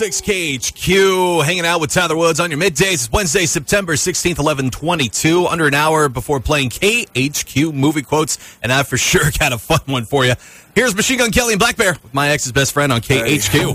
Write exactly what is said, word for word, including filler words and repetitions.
six K H Q, hanging out with Tyler Woods on your middays. It's Wednesday, September sixteenth, eleven twenty-two, under an hour before playing K H Q movie quotes, and I've for sure got a fun one for you. Here's Machine Gun Kelly and Black Bear with my ex's best friend on K H Q.